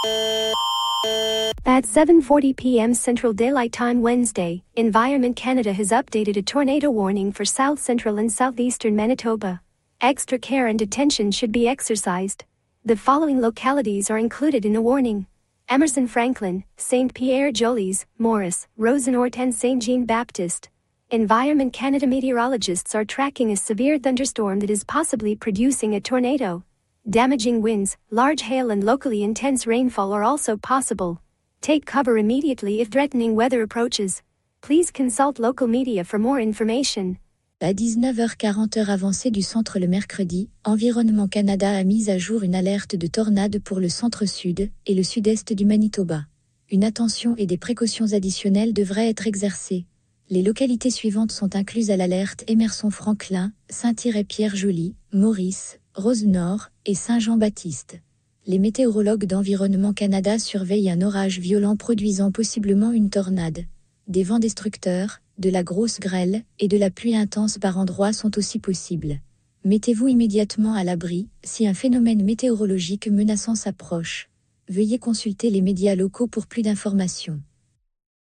At 7:40 p.m. Central Daylight Time Wednesday, Environment Canada has updated a tornado warning for south central and southeastern Manitoba. Extra care and attention should be exercised. The following localities are included in the warning: Emerson Franklin, St. Pierre Jolies, Morris, Rosenort and St. Jean Baptiste. Environment Canada meteorologists are tracking a severe thunderstorm that is possibly producing a tornado. Damaging winds, large hail and locally intense rainfall are also possible. Take cover immediately if threatening weather approaches. Please consult local media for more information. À 19h40 heure avancée du centre le mercredi, Environnement Canada a mis à jour une alerte de tornade pour le centre-sud et le sud-est du Manitoba. Une attention et des précautions additionnelles devraient être exercées. Les localités suivantes sont incluses à l'alerte: Emerson-Franklin, Saint-Pierre-Joly, Maurice, Rosenort et Saint-Jean-Baptiste. Les météorologues d'Environnement Canada surveillent un orage violent produisant possiblement une tornade. Des vents destructeurs, de la grosse grêle et de la pluie intense par endroits sont aussi possibles. Mettez-vous immédiatement à l'abri si un phénomène météorologique menaçant s'approche. Veuillez consulter les médias locaux pour plus d'informations.